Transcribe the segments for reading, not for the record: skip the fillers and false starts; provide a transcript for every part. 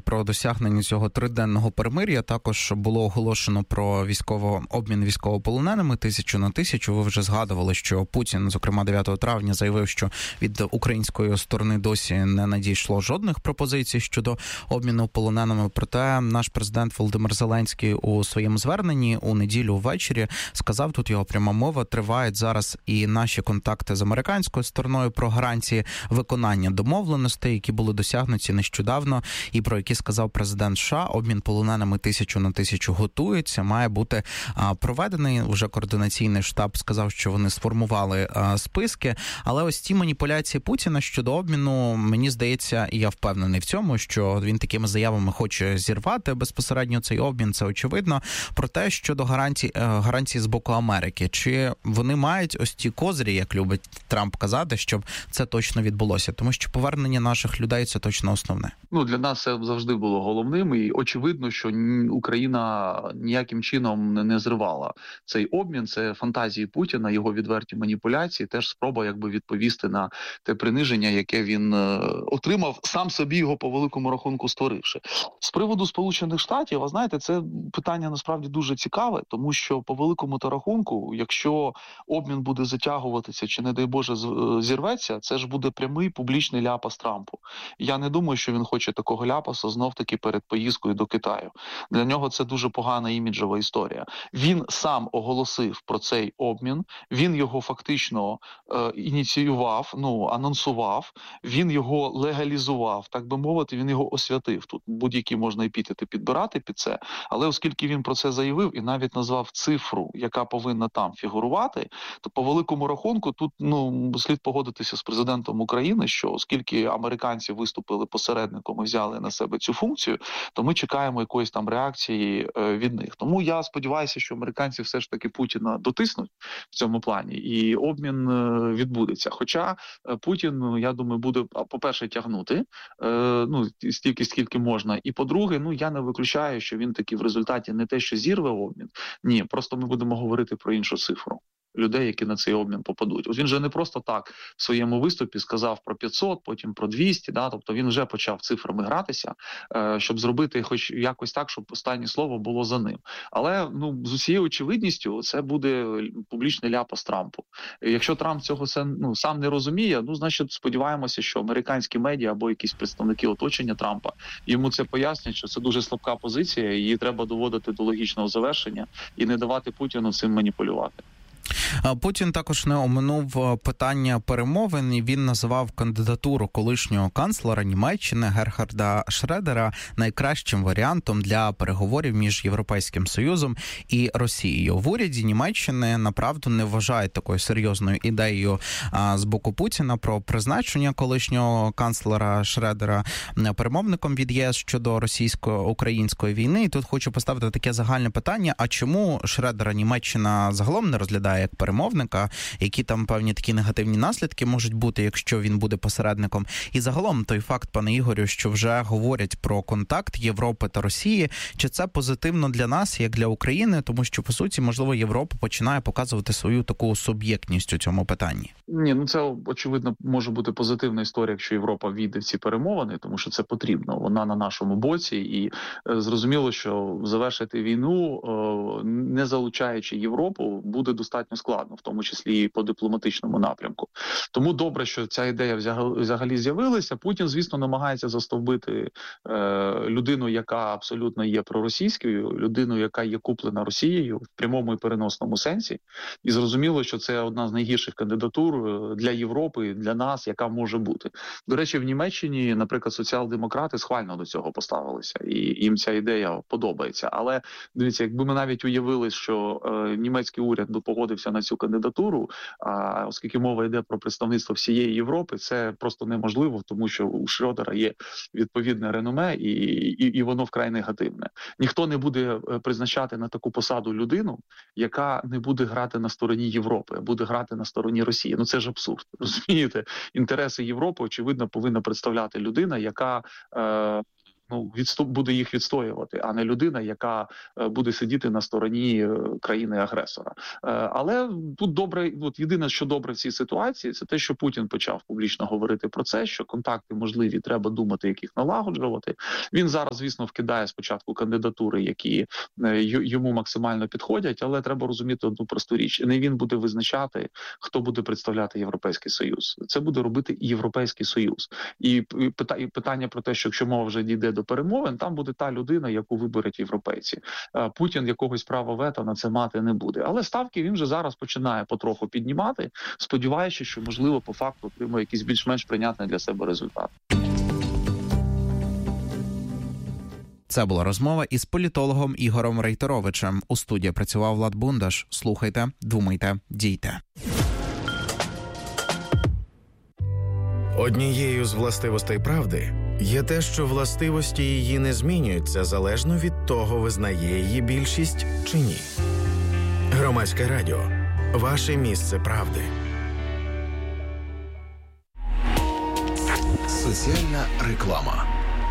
про досягнення цього триденного перемир'я. Також було оголошено про обмін військовополоненими 1000 на 1000. Ви вже згадували, що Путін, зокрема 9 травня, заявив, що від української сторони досі не надійшло жодних пропозицій щодо обміну полоненими. Проте наш президент Володимир Зеленський у своєму зверненні у неділю ввечері сказав, тут його пряма мова, тривають зараз і наші контакти з американською стороною про гарантії виконання домовленостей, які були досягнуті нещодавно, і про які сказав президент США. Обмін полоненими 1000 на 1000 готується, має бути проведений. Уже координаційний штаб сказав, що вони сформували списки. Але ось ці маніпуляції Путіна щодо обміну, мені здається, і я впевнений в цьому, що він такими заявами хоче зірвати безпосередньо цей обмін, це очевидно. Проте щодо гарантій з боку Америки, чи вони мають ось ті козирі, як любить Трамп казати, щоб це точно відбулося? Тому що повернення наших людей – це точно основне. Для нас це завжди було головним, і очевидно, що Україна ніяким чином не зривала цей обмін. Це фантазії Путіна, його відверті маніпуляції, теж спроба відповісти на те приниження, яке він отримав, сам собі його по великому рахунку створивши. З приводу Сполучених Штатів, ви знаєте, це питання насправді дуже цікаве, тому що по великому рахунку, якщо обмін буде затягуватися чи, не дай Боже, зірветься, це ж буде прямий публічний ляпас Трампу. Я не думаю, що він хоче такого ляпаса знов-таки перед поїздкою до Китаю. Для нього це дуже погана іміджова історія. Він сам оголосив про цей обмін, він його фактично ініціював, анонсував, він його легалізував, так би мовити, він його освятив. Тут будь-які можна епітети підбирати під це, але оскільки він про це заявив і навіть назвав цифру, яка повинна там фігурувати, то по великому рахунку тут слід погодитися з президентом України, що оскільки американці виступили посередником і взяли на себе цю функцію, то ми чекаємо якоїсь там реакції від них. Тому я сподіваюся, що американці все ж таки Путіна дотиснуть в цьому плані і обмін відбудеться. Хоча Путін, я думаю, буде, по-перше, тягнути стільки, скільки можна, і по-друге, я не виключаю, що він таки в результаті не те, що зірве обмін, ні, просто ми будемо говорити про іншу цифру людей, які на цей обмін попадуть. От він же не просто так в своєму виступі сказав про 500, потім про 200, тобто він вже почав цифрами гратися, щоб зробити хоч якось так, щоб останнє слово було за ним. Але, з усією очевидністю, це буде публічний ляпас Трампу. Якщо Трамп цього сам не розуміє, значить сподіваємося, що американські медіа або якісь представники оточення Трампа йому це пояснять, що це дуже слабка позиція, її треба доводити до логічного завершення і не давати Путіну цим маніпулювати. Путін також не оминув питання перемовин, і він називав кандидатуру колишнього канцлера Німеччини Герхарда Шредера найкращим варіантом для переговорів між Європейським Союзом і Росією. В уряді Німеччини, направду, не вважають такою серйозною ідеєю з боку Путіна про призначення колишнього канцлера Шредера перемовником від ЄС щодо російсько-української війни. І тут хочу поставити таке загальне питання, а чому Шредера Німеччина загалом не розглядає як перемовника, які там певні такі негативні наслідки можуть бути, якщо він буде посередником. І загалом той факт, пане Ігорю, що вже говорять про контакт Європи та Росії, чи це позитивно для нас, як для України, тому що, по суті, можливо, Європа починає показувати свою таку суб'єктність у цьому питанні? Ні, це, очевидно, може бути позитивна історія, якщо Європа війде в ці перемовини, тому що це потрібно. Вона на нашому боці, і зрозуміло, що завершити війну, не залучаючи Європу, буде достатньо складно, в тому числі і по дипломатичному напрямку. Тому добре, що ця ідея взагалі з'явилася. Путін, звісно, намагається застовбити людину, яка абсолютно є проросійською, людину, яка є куплена Росією в прямому і переносному сенсі. І зрозуміло, що це одна з найгірших кандидатур для Європи, для нас, яка може бути. До речі, в Німеччині, наприклад, соціал-демократи схвально до цього поставилися, і їм ця ідея подобається. Але, дивіться, якби ми навіть уявили, що німецький уряд би погодився на цю кандидатуру, оскільки мова йде про представництво всієї Європи, це просто неможливо, тому що у Шрёдера є відповідне реноме, і воно вкрай негативне. Ніхто не буде призначати на таку посаду людину, яка не буде грати на стороні Європи, а буде грати на стороні Росії. Це ж абсурд, розумієте? Інтереси Європи, очевидно, повинна представляти людина, яка буде їх відстоювати, а не людина, яка буде сидіти на стороні країни-агресора. Але тут добре, єдине, що добре в цій ситуації, це те, що Путін почав публічно говорити про це, що контакти можливі, треба думати, як їх налагоджувати. Він зараз, звісно, вкидає спочатку кандидатури, які йому максимально підходять, але треба розуміти одну просту річ. Не він буде визначати, хто буде представляти Європейський Союз. Це буде робити Європейський Союз. І питання про те, що якщо мова вже дійде до перемовин, там буде та людина, яку виберуть європейці. Путін якогось права вето на це мати не буде. Але ставки він вже зараз починає потроху піднімати, сподіваючись, що, можливо, по факту отримує якийсь більш-менш прийнятний для себе результат. Це була розмова із політологом Ігорем Рейтеровичем. У студії працював Влад Бундаш. Слухайте, думайте, дійте. Однією з властивостей правди є те, що властивості її не змінюються залежно від того, визнає її більшість чи ні. Громадське радіо. Ваше місце правди. Соціальна реклама.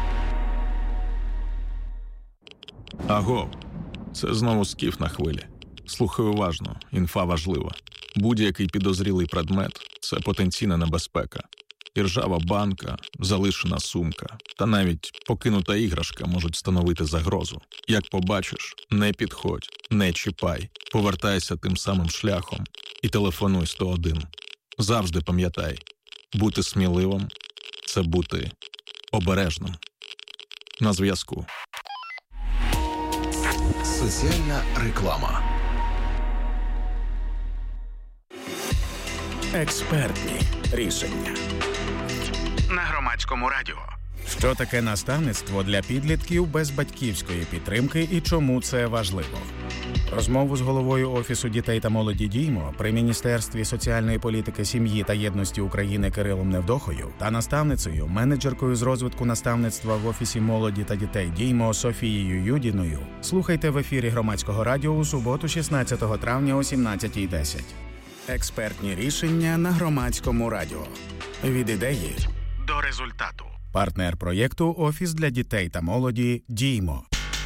Аго, це знову Скіф на хвилі. Слухай уважно, інфа важлива. Будь-який підозрілий предмет – це потенційна небезпека. Іржава банка, залишена сумка та навіть покинута іграшка можуть становити загрозу. Як побачиш, не підходь, не чіпай, повертайся тим самим шляхом і телефонуй 101. Завжди пам'ятай, бути сміливим – це бути обережним. На зв'язку. Соціальна реклама. Експертні рішення. На Громадському радіо. Що таке наставництво для підлітків без батьківської підтримки і чому це важливо? Розмову з головою Офісу дітей та молоді «Діймо» при Міністерстві соціальної політики, сім'ї та єдності України Кирилом Невдохою та наставницею, менеджеркою з розвитку наставництва в Офісі молоді та дітей «Діймо» Софією Юдіною слухайте в ефірі Громадського радіо у суботу 16 травня о 17:10. Експертні рішення на Громадському радіо. Від ідеї до результату. Партнер проєкту «Офіс для дітей та молоді «Діймо».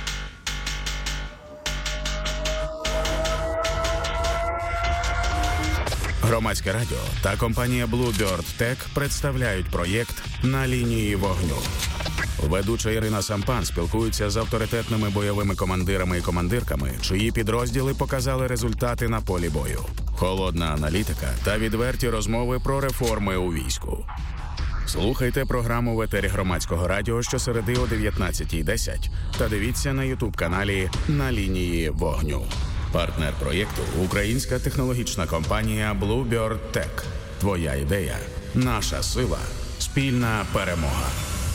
Громадське радіо та компанія Bluebird Tech представляють проєкт «На лінії вогню». Ведуча Ірина Сампан спілкується з авторитетними бойовими командирами і командирками, чиї підрозділи показали результати на полі бою. Холодна аналітика та відверті розмови про реформи у війську. Слухайте програму в етері Громадського радіо щосереди о 19:10 та дивіться на YouTube-каналі «На лінії вогню». Партнер проєкту – українська технологічна компанія Bluebird Tech. Твоя ідея – наша сила. Спільна перемога.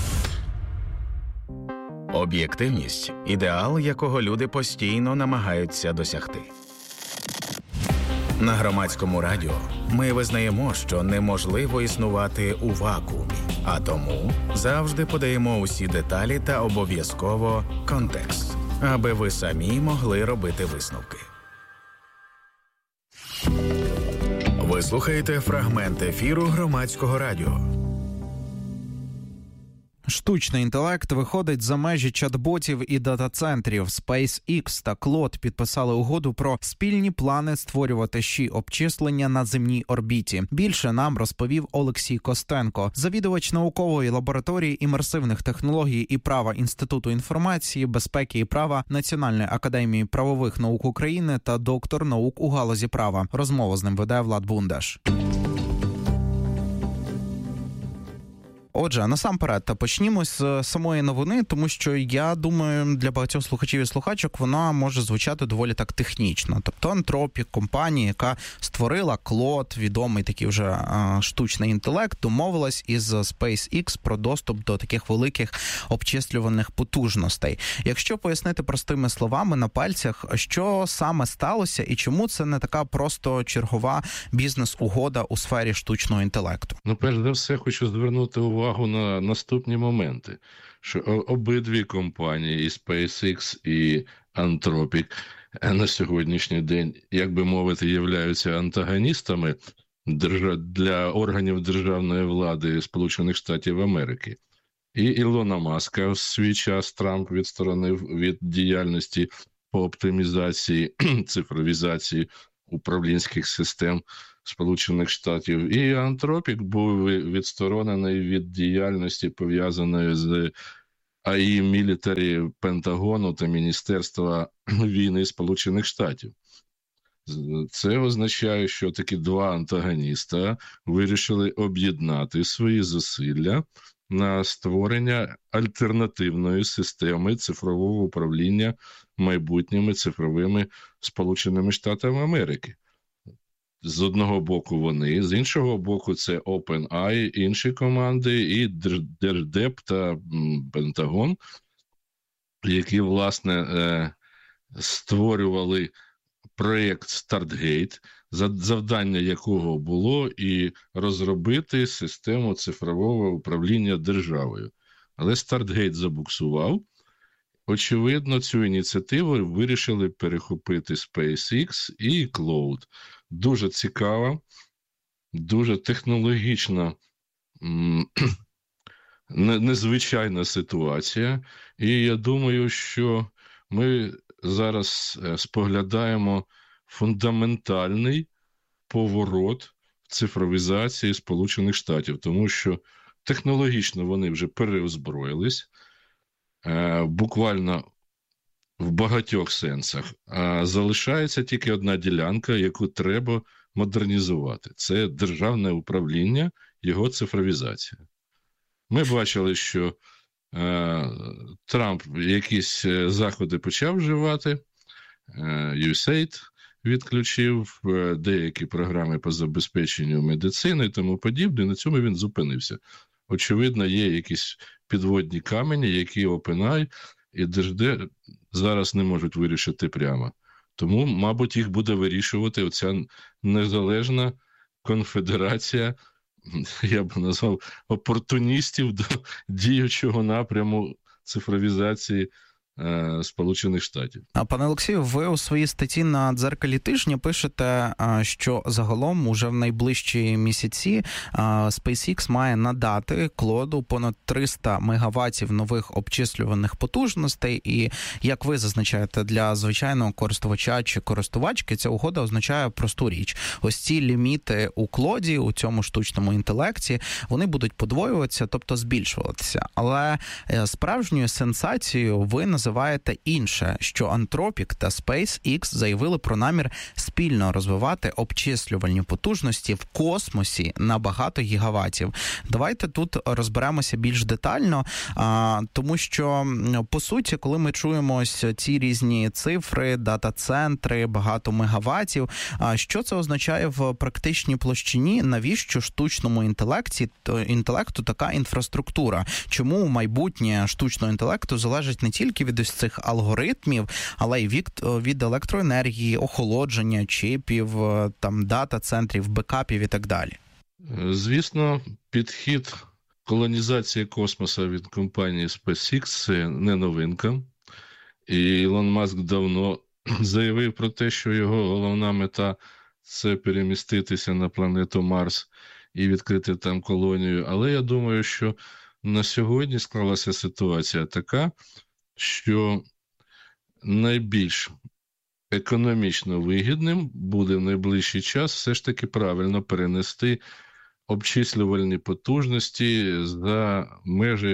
Об'єктивність – ідеал, якого люди постійно намагаються досягти. На Громадському радіо ми визнаємо, що неможливо існувати у вакуумі, а тому завжди подаємо усі деталі та обов'язково контекст, аби ви самі могли робити висновки. Ви слухаєте фрагмент ефіру Громадського радіо. Штучний інтелект виходить за межі чат-ботів і дата-центрів. SpaceX та Claude підписали угоду про спільні плани створювати обчислення на земній орбіті. Більше нам розповів Олексій Костенко, завідувач наукової лабораторії імерсивних технологій і права Інституту інформації, безпеки і права Національної академії правових наук України та доктор наук у галузі права. Розмову з ним веде Влад Бундаш. Отже, насамперед, почнімо з самої новини, тому що, я думаю, для багатьох слухачів і слухачок вона може звучати доволі так технічно. Тобто Anthropic, компанія, яка створила Claude, відомий такий вже штучний інтелект, домовилась із SpaceX про доступ до таких великих обчислювальних потужностей. Якщо пояснити простими словами на пальцях, що саме сталося і чому це не така просто чергова бізнес-угода у сфері штучного інтелекту? Перш за все, хочу звернути увагу на наступні моменти, що обидві компанії, і SpaceX, і Anthropic, на сьогоднішній день, як би мовити, являються антагоністами для органів державної влади Сполучених Штатів Америки. І Ілона Маска в свій час Трамп відсторонив від діяльності по оптимізації, цифровізації управлінських систем Сполучених Штатів. І Антропік був відсторонений від діяльності, пов'язаної з АІ мілітарі Пентагону та Міністерства війни Сполучених Штатів. Це означає, що такі два антагоніста вирішили об'єднати свої зусилля на створення альтернативної системи цифрового управління майбутніми цифровими Сполученими Штатами Америки. З одного боку вони, з іншого боку це OpenAI, інші команди, і Держдеп та Пентагон, які, власне, створювали проєкт StartGate, завдання якого було і розробити систему цифрового управління державою. Але StartGate забуксував. Очевидно, цю ініціативу вирішили перехопити SpaceX і Cloud. Дуже цікава, дуже технологічна, незвичайна ситуація. І я думаю, що ми зараз споглядаємо фундаментальний поворот в цифровізації Сполучених Штатів, тому що технологічно вони вже переозброїлись, буквально в багатьох сенсах. А залишається тільки одна ділянка, яку треба модернізувати. Це державне управління, його цифровізація. Ми бачили, що Трамп якісь заходи почав вживати, USAID відключив, деякі програми по забезпеченню медицини і тому подібне, на цьому він зупинився. Очевидно, є якісь підводні камені, які OpenAI і Держдеп зараз не можуть вирішити прямо. Тому, мабуть, їх буде вирішувати оця незалежна конфедерація, я б назвав, опортуністів до діючого напряму цифровізації Сполучених Штатів. Пане Олексію, ви у своїй статті на «Дзеркалі тижня» пишете, що загалом уже в найближчі місяці SpaceX має надати Клоду понад 300 мегаваттів нових обчислюваних потужностей. І, як ви зазначаєте, для звичайного користувача чи користувачки ця угода означає просту річ. Ось ці ліміти у Клоді, у цьому штучному інтелекті, вони будуть подвоюватися, тобто збільшуватися. Але справжньою сенсацією ви називаєте інше, що Anthropic та SpaceX заявили про намір спільно розвивати обчислювальні потужності в космосі на багато гігаватів. Давайте тут розберемося більш детально, тому що, по суті, коли ми чуємо ось ці різні цифри, дата-центри, багато мегаватів, що це означає в практичній площині? Навіщо штучному інтелекту така інфраструктура? Чому майбутнє штучного інтелекту залежить не тільки від ось цих алгоритмів, але й від електроенергії, охолодження, чипів, там, дата-центрів, бекапів і так далі? Звісно, підхід колонізації космосу від компанії SpaceX – це не новинка. І Ілон Маск давно заявив про те, що його головна мета – це переміститися на планету Марс і відкрити там колонію. Але я думаю, що на сьогодні склалася ситуація така, що найбільш економічно вигідним буде в найближчий час все ж таки правильно перенести обчислювальні потужності за межі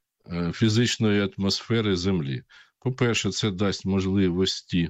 фізичної атмосфери Землі. По-перше, це дасть можливості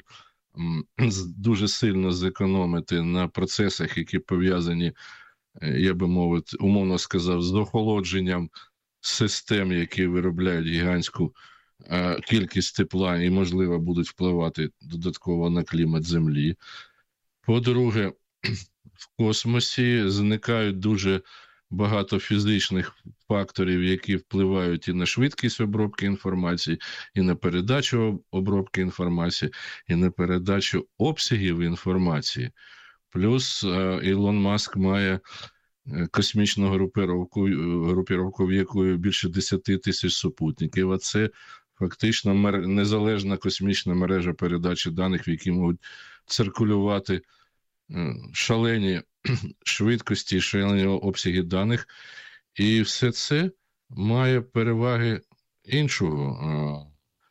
дуже сильно зекономити на процесах, які пов'язані, я би мовити, умовно сказав, з охолодженням систем, які виробляють гігантську кількість тепла і, можливо, будуть впливати додатково на клімат Землі. По-друге, в космосі зникають дуже багато фізичних факторів, які впливають і на швидкість обробки інформації, і на передачу обробки інформації, і на передачу обсягів інформації. Плюс Ілон Маск має космічну групіровку, в якої більше 10 тисяч супутників, а це фактично незалежна космічна мережа передачі даних, в якій можуть циркулювати шалені швидкості, шалені обсяги даних. І все це має переваги іншого.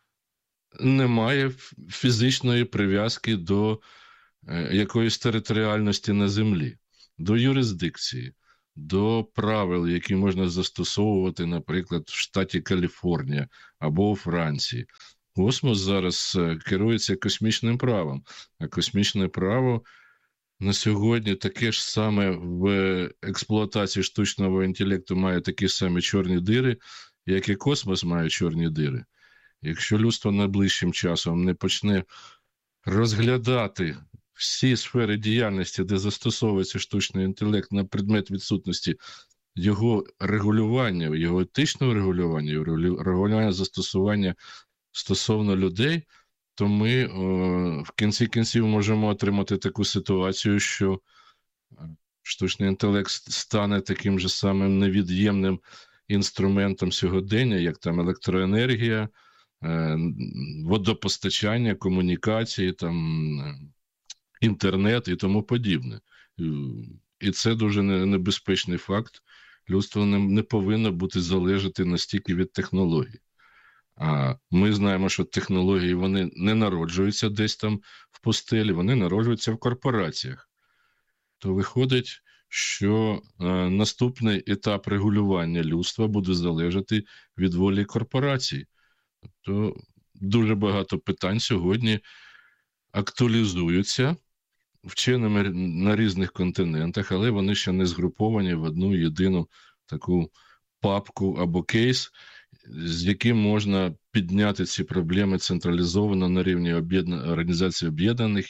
Немає фізичної прив'язки до якоїсь територіальності на землі, до юрисдикції, до правил, які можна застосовувати, наприклад, в штаті Каліфорнія або у Франції. Космос зараз керується космічним правом, а космічне право на сьогодні таке ж саме в експлуатації штучного інтелекту має такі самі чорні дири, як і космос має чорні дири. Якщо людство найближчим часом не почне розглядати всі сфери діяльності, де застосовується штучний інтелект на предмет відсутності його регулювання, його етичного регулювання, регулювання застосування стосовно людей, то ми в кінці кінців можемо отримати таку ситуацію, що штучний інтелект стане таким же самим невід'ємним інструментом сьогодення, як там електроенергія, водопостачання, комунікації, там, інтернет і тому подібне. І це дуже небезпечний факт. Людство не повинно бути залежати настільки від технологій. А ми знаємо, що технології, вони не народжуються десь там в пустелі, вони народжуються в корпораціях. То виходить, що наступний етап регулювання людства буде залежати від волі корпорацій. То дуже багато питань сьогодні актуалізуються вченими на різних континентах, але вони ще не згруповані в одну єдину таку папку або кейс, з яким можна підняти ці проблеми централізовано на рівні Організації Об'єднаних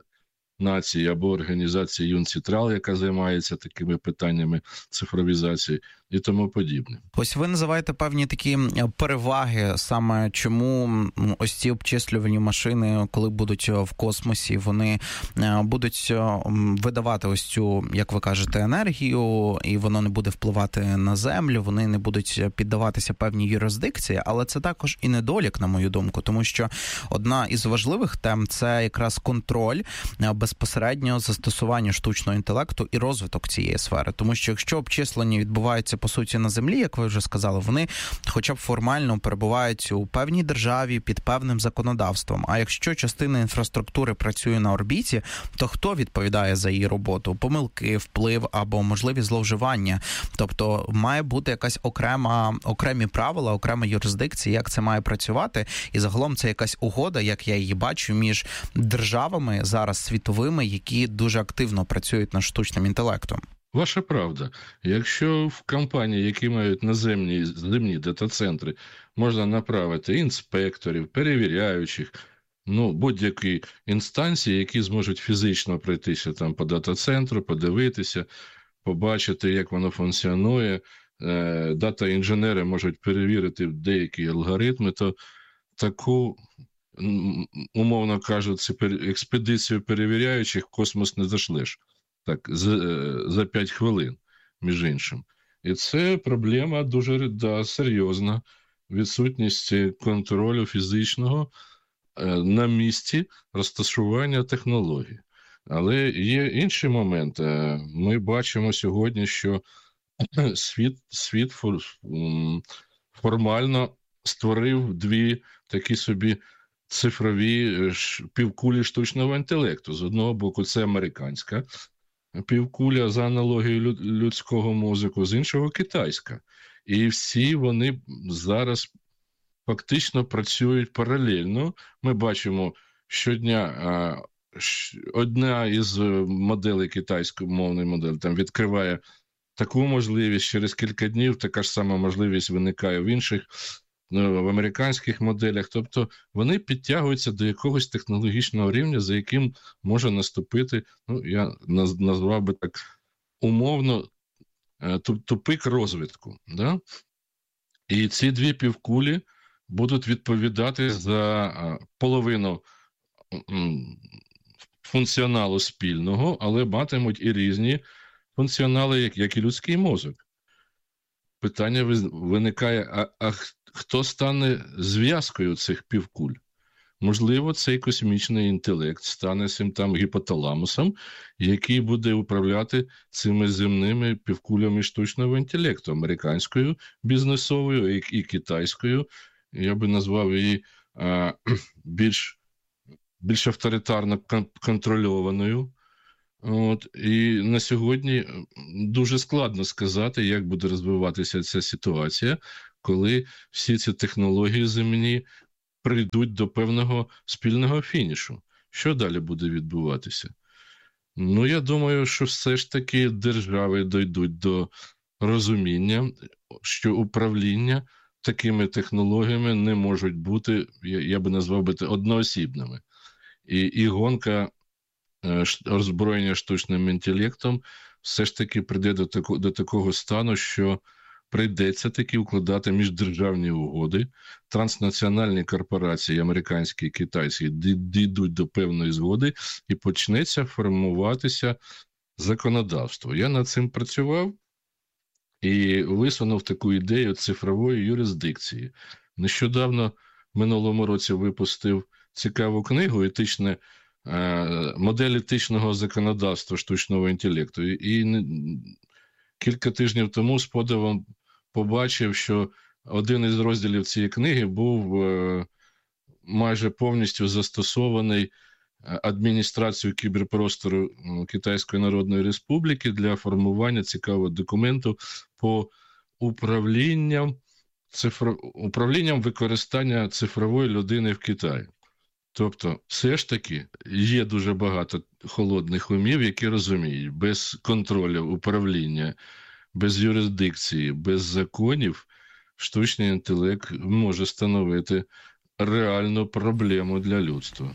Націй або організації ЮНЦИТРАЛ, яка займається такими питаннями цифровізації і тому подібне. Ось ви називаєте певні такі переваги, саме чому ось ці обчислювальні машини, коли будуть в космосі, вони будуть видавати ось цю, як ви кажете, енергію, і воно не буде впливати на Землю, вони не будуть піддаватися певній юрисдикції, але це також і недолік, на мою думку, тому що одна із важливих тем – це якраз контроль безпосереднього застосування штучного інтелекту і розвиток цієї сфери. Тому що якщо обчислення відбувається, по суті, на землі, як ви вже сказали, вони хоча б формально перебувають у певній державі під певним законодавством. А якщо частина інфраструктури працює на орбіті, то хто відповідає за її роботу? Помилки, вплив або можливі зловживання. Тобто має бути якась окремі правила, окрема юрисдикція, як це має працювати. І загалом це якась угода, як я її бачу, між державами зараз світовими, які дуже активно працюють над штучним інтелектом. Ваша правда. Якщо в компанії, які мають наземні дата-центри, можна направити інспекторів, перевіряючих, будь-які інстанції, які зможуть фізично пройтися там по дата-центру, подивитися, побачити, як воно функціонує, дата-інженери можуть перевірити деякі алгоритми, то таку, умовно кажучи, експедицію перевіряючих в космос не зашлеш. Так, за 5 хвилин, між іншим. І це проблема дуже серйозна. Відсутність контролю фізичного на місці розташування технологій. Але є інший момент. Ми бачимо сьогодні, що світ формально створив дві такі собі цифрові півкулі штучного інтелекту. З одного боку, це американська півкуля за аналогією людського мозку, з іншого китайська. І всі вони зараз фактично працюють паралельно. Ми бачимо щодня одна із моделей китайської мовної моделі там відкриває таку можливість, через кілька днів така ж сама можливість виникає в інших, в американських моделях. Тобто вони підтягуються до якогось технологічного рівня, за яким може наступити, я назвав би так умовно, тупик розвитку. Да? І ці дві півкулі будуть відповідати за половину функціоналу спільного, але матимуть і різні функціонали, як і людський мозок. Питання виникає, а хто стане зв'язкою цих півкуль? Можливо, цей космічний інтелект стане цим там гіпоталамусом, який буде управляти цими земними півкулями штучного інтелекту, американською бізнесовою і китайською. Я би назвав її більш авторитарно контрольованою. І на сьогодні дуже складно сказати, як буде розвиватися ця ситуація, коли всі ці технології земні прийдуть до певного спільного фінішу. Що далі буде відбуватися? Я думаю, що все ж таки держави дійдуть до розуміння, що управління такими технологіями не можуть бути, я би назвав би, одноосібними. І гонка озброєння штучним інтелектом все ж таки прийде до такого стану, що прийдеться таки укладати міждержавні угоди, транснаціональні корпорації, американські і китайські, дійдуть до певної згоди і почнеться формуватися законодавство. Я над цим працював і висунув таку ідею цифрової юрисдикції. Нещодавно, в минулому році, випустив цікаву книгу «Модель етичного законодавства штучного інтелекту». І кілька тижнів тому з подивом побачив, що один із розділів цієї книги був майже повністю застосований адміністрацією кіберпростору Китайської Народної Республіки для формування цікавого документу по управлінням використання цифрової людини в Китаї. Тобто, все ж таки, є дуже багато холодних умів, які розуміють, без контролю, управління, без юрисдикції, без законів, штучний інтелект може становити реальну проблему для людства.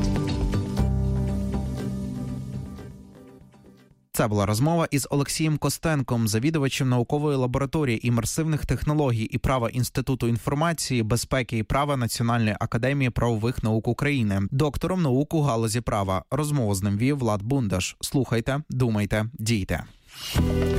Це була розмова із Олексієм Костенком, завідувачем наукової лабораторії імерсивних технологій і права Інституту інформації, безпеки і права Національної академії правових наук України, доктором наук у галузі права. Розмову з ним вів Влад Бундаш. Слухайте, думайте, дійте.